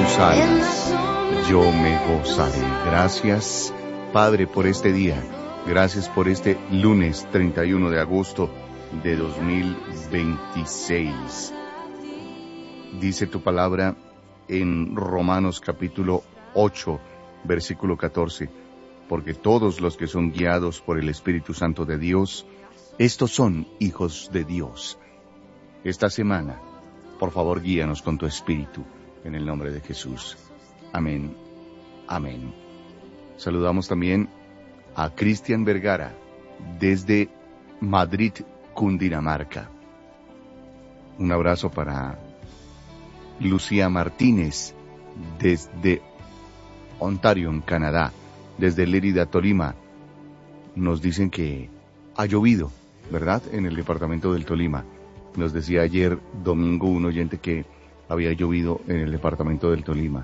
salvas, yo me gozaré. Gracias, Padre, por este día. Gracias por este lunes 31 de agosto de 2026. Dice tu palabra en Romanos capítulo 8, versículo 14. Porque todos los que son guiados por el Espíritu Santo de Dios, estos son hijos de Dios. Esta semana, por favor, guíanos con tu Espíritu, en el nombre de Jesús. Amén. Amén. Saludamos también a Cristian Vergara, desde Madrid, Cundinamarca. Un abrazo para Lucía Martínez, desde Ontario, en Canadá. Desde Lérida, Tolima, nos dicen que ha llovido, ¿verdad?, en el departamento del Tolima. Nos decía ayer domingo un oyente que había llovido en el departamento del Tolima.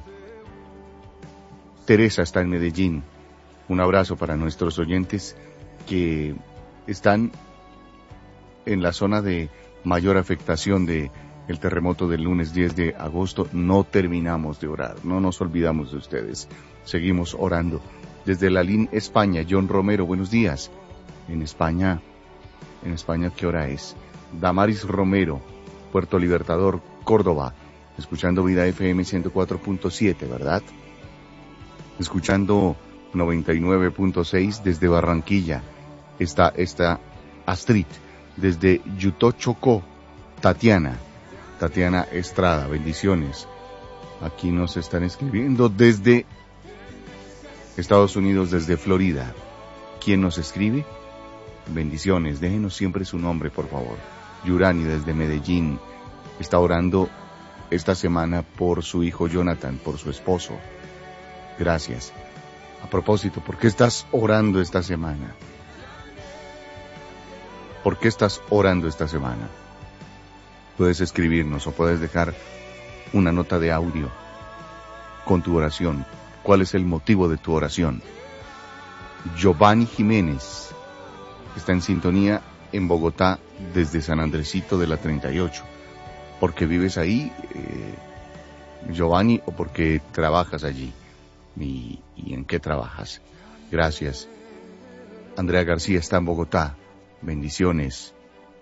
Teresa está en Medellín. Un abrazo para nuestros oyentes que están en la zona de mayor afectación de el terremoto del lunes 10 de agosto. No terminamos de orar, no nos olvidamos de ustedes. Seguimos orando. Desde Lalín, España, John Romero, buenos días. En España, ¿qué hora es? Damaris Romero, Puerto Libertador, Córdoba, escuchando Vida FM 104.7, ¿verdad? Escuchando 99.6 desde Barranquilla. Está Astrid, desde Yutó, Chocó, Tatiana Estrada, bendiciones. Aquí nos están escribiendo desde Estados Unidos, desde Florida. ¿Quién nos escribe? Bendiciones, déjenos siempre su nombre, por favor. Yurani, desde Medellín, está orando esta semana por su hijo Jonathan, por su esposo. Gracias. A propósito, ¿por qué estás orando esta semana? ¿Por qué estás orando esta semana? Puedes escribirnos o puedes dejar una nota de audio con tu oración. ¿Cuál es el motivo de tu oración? Giovanni Jiménez está en sintonía en Bogotá desde San Andresito de la 38. ¿Por qué vives ahí, Giovanni, o porque trabajas allí? ¿Y en qué trabajas? Gracias. Andrea García está en Bogotá. Bendiciones.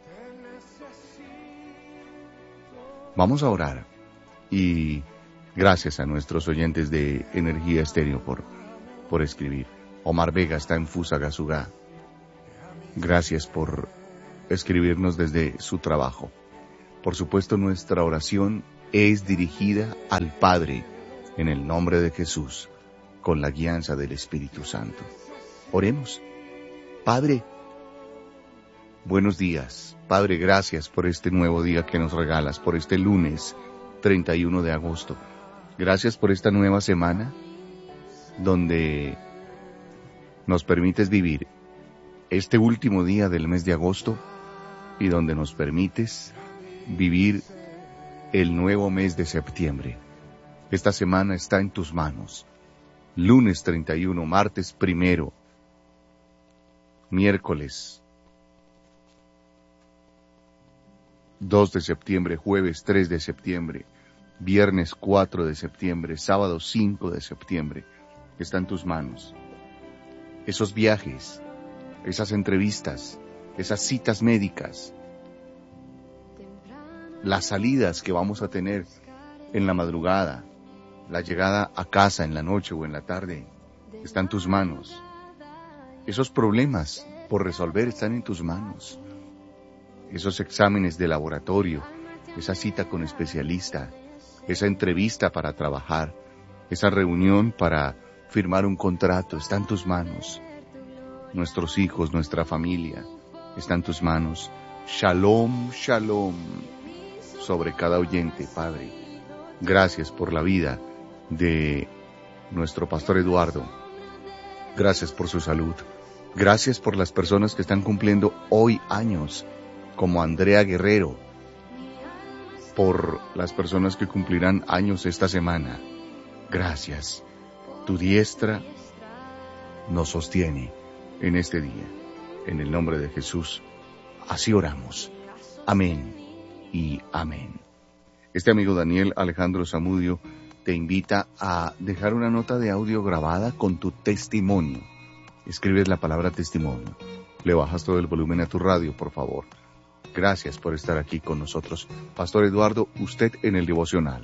Vamos a orar. Y gracias a nuestros oyentes de Energía Estéreo por escribir. Omar Vega está en Fusagasugá. Gracias por escribirnos desde su trabajo. Por supuesto, nuestra oración es dirigida al Padre, en el nombre de Jesús, con la guianza del Espíritu Santo. Oremos. Padre, buenos días. Padre, gracias por este nuevo día que nos regalas, por este lunes 31 de agosto. Gracias por esta nueva semana donde nos permites vivir este último día del mes de agosto y donde nos permites vivir el nuevo mes de septiembre. Esta semana está en tus manos. Lunes 31, martes 1, miércoles 2 de septiembre, jueves 3 de septiembre, viernes 4 de septiembre, sábado 5 de septiembre. Está en tus manos. Esos viajes, esas entrevistas, esas citas médicas, las salidas que vamos a tener en la madrugada, la llegada a casa en la noche o en la tarde, está en tus manos. Esos problemas por resolver están en tus manos. Esos exámenes de laboratorio, esa cita con especialista, esa entrevista para trabajar, esa reunión para firmar un contrato, está en tus manos. Nuestros hijos, nuestra familia, está en tus manos. Shalom, shalom, sobre cada oyente, Padre. Gracias por la vida de nuestro pastor Eduardo. Gracias por su salud. Gracias por las personas que están cumpliendo hoy años, como Andrea Guerrero. Por las personas que cumplirán años esta semana. Gracias. Tu diestra nos sostiene en este día. En el nombre de Jesús, así oramos. Amén y amén. Este amigo Daniel Alejandro Zamudio te invita a dejar una nota de audio grabada con tu testimonio. Escribes la palabra testimonio. Le bajas todo el volumen a tu radio, por favor. Gracias por estar aquí con nosotros. Pastor Eduardo, usted en el devocional.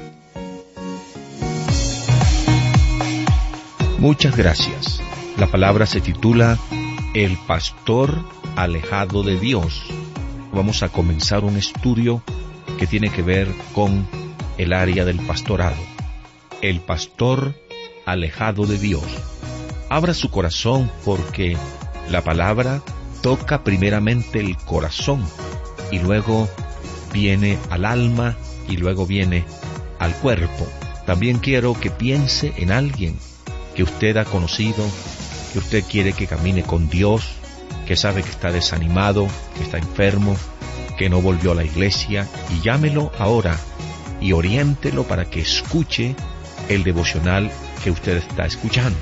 Muchas gracias. La palabra se titula El pastor alejado de Dios. Vamos a comenzar un estudio que tiene que ver con el área del pastorado. El pastor alejado de Dios. Abra su corazón porque la palabra toca primeramente el corazón y luego viene al alma y luego viene al cuerpo. También quiero que piense en alguien que usted ha conocido, que usted quiere que camine con Dios, que sabe que está desanimado, que está enfermo, que no volvió a la iglesia, y llámelo ahora y oriéntelo para que escuche el devocional que usted está escuchando.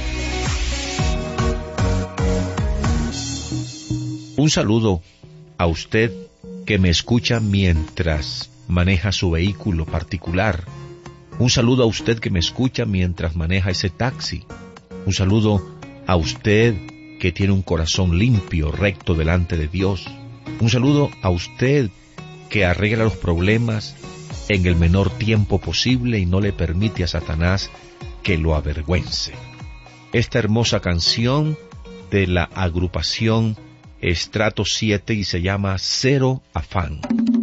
Un saludo a usted que me escucha mientras maneja su vehículo particular. Un saludo a usted que me escucha mientras maneja ese taxi. Un saludo a usted que tiene un corazón limpio, recto delante de Dios. Un saludo a usted que arregla los problemas en el menor tiempo posible y no le permite a Satanás que lo avergüence. Esta hermosa canción de la agrupación Estrato 7 y se llama Cero Afán.